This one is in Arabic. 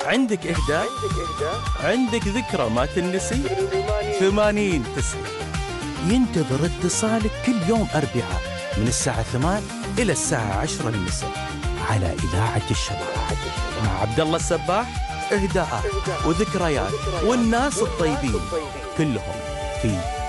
عندك إهداء، عندك ذكرى ما تنسي. 80-90 ينتظر اتصالك كل يوم أربعاء من الساعة 8 إلى الساعة 10 المساء على إذاعة الشباب مع عبد الله السباح. إهداءات وذكريات والناس الطيبين كلهم في